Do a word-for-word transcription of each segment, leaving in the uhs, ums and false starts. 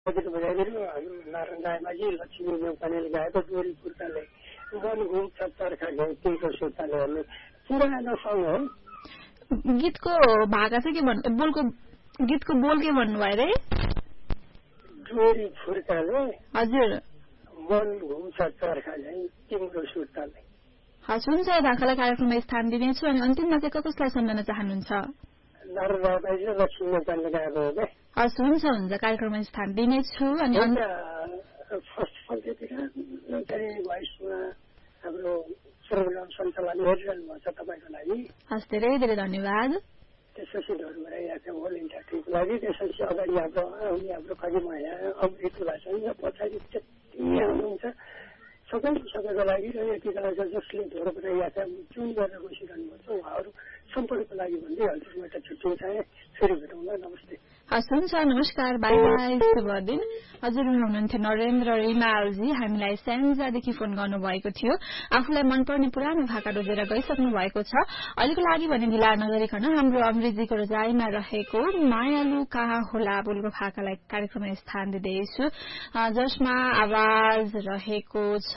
बजाइदिनु हाम्रो नारायण रायमाझी लक्ष्मी नेउपानेले गाएको डोरी पुर्काले मन घुम्छ चर्खा घाउ तिम्रो सुताले भन्ने पुरानो सङ हो। गीतको भाका चाहिँ के भन्नु बोलको गीतको बोल के भन्नुभयो रे? डोरी फुर्काले हजुर मन घुम्छ चर्खा झैँ तिम्रो सुताले। हस् हुन्छ, भाकालाई कार्यक्रममा स्थान दिनेछु। अनि अन्तिममा चाहिँ कसलाई सम्झन चाहनुहुन्छ? नारायण रायमाझी र लक्ष्मी नेउपानेले गाएको हो क्या। हस् हुन्छ हुन्छ, कार्यक्रममा स्थान दिनेछु। अनि फर्स्ट फर्स्टतिर भोइसमा हाम्रो प्रोग्राम सञ्चालन गरिरहनु भएको छ तपाईँको लागि। हस् धेरै धेरै धन्यवाद। त्यसपछि धर्मरा यहाँको होल इन्टरटेनको लागि, त्यसपछि अगाडि हाम्रो आउने हाम्रो खजिमाया अमृत भाषण र पछाडि जति हुनुहुन्छ सबै सबैको लागि र यतिका जसले धर्मरा यहाँका जुन गर्न बसिरहनु भएको छ उहाँहरू सम्पर्कको लागि भन्दै हजुर म त छुट्टी चाहे फेरि भेटौँला। नमस्ते। हस् हुन्छ, नमस्कार, बाई बाई, शुभ दिन। हजुर हुनुहुन्थ्यो नरेन्द्र रिमालजी, हामीलाई स्यान्जादेखि फोन गर्नुभएको थियो। आफूलाई मनपर्ने पुरानो भाका रोजेर गइसक्नु भएको छ। अहिलेको लागि भने ढिला नगरिकन हाम्रो अमृतजीको रजाइमा रहेको मायालु कहाँ होला बोलको भाकालाई कार्यक्रममा स्थान दिँदैछु, जसमा आवाज रहेको छ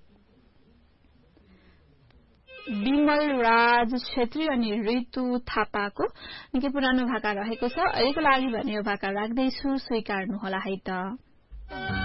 विमल राज छेत्री अनि ऋतु थापाको। निकै पुरानो भाका रहेको छ। अहिलेको लागि भने यो भाका राख्दैछु, स्वीकार्नुहोला है त।